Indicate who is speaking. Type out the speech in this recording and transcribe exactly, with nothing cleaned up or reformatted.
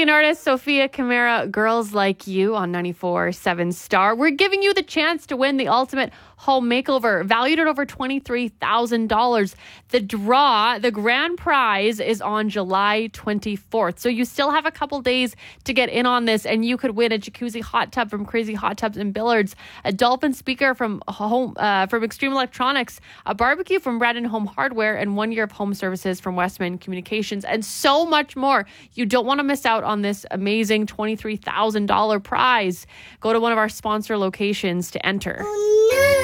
Speaker 1: Canadian artist Sophia Camara, Girls Like You on ninety-four point seven Star. We're giving you the chance to win the ultimate home makeover, valued at over twenty-three thousand dollars. The draw, the grand prize, is on July twenty-fourth. So you still have a couple days to get in on this, and you could win a jacuzzi hot tub from Crazy Hot Tubs and Billards, a Dolphin speaker from home uh, from Extreme Electronics, a barbecue from Brandon Home Hardware, and one year of home services from Westman Communications, and so much more. You don't want to miss out on this amazing twenty-three thousand dollars prize. Go to one of our sponsor locations to enter.